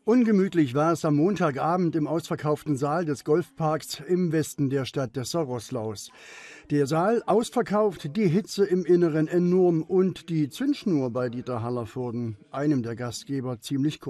Ungemütlich war es am Montagabend im ausverkauften Saal des Golfparks im Westen der Stadt Dessau-Roßlaus. Der Saal ausverkauft, die Hitze im Inneren enorm und die Zündschnur bei Dieter Hallervorden, einem der Gastgeber, ziemlich kurz.